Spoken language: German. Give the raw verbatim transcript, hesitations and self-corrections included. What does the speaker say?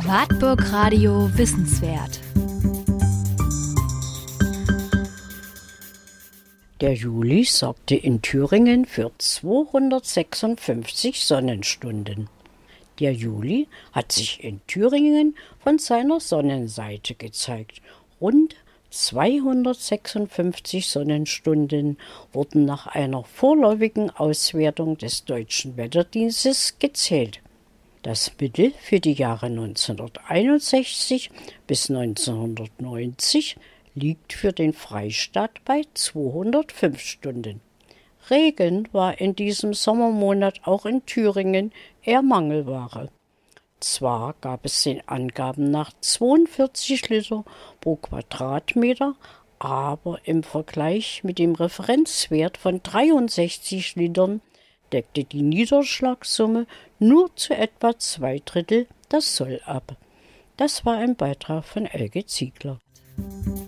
Wartburg Radio Wissenswert. Der Juli sorgte in Thüringen für zweihundertsechsundfünfzig Sonnenstunden. Der Juli hat sich in Thüringen von seiner Sonnenseite gezeigt. Rund zweihundertsechsundfünfzig Sonnenstunden wurden nach einer vorläufigen Auswertung des Deutschen Wetterdienstes gezählt. Das Mittel für die Jahre neunzehnhunderteinundsechzig bis neunzehnhundertneunzig liegt für den Freistaat bei zweihundertfünf Stunden. Regen war in diesem Sommermonat auch in Thüringen eher Mangelware. Zwar gab es den Angaben nach zweiundvierzig Liter pro Quadratmeter, aber im Vergleich mit dem Referenzwert von dreiundsechzig Litern deckte die Niederschlagssumme nur zu etwa zwei Drittel das Soll ab. Das war ein Beitrag von Elke Ziegler.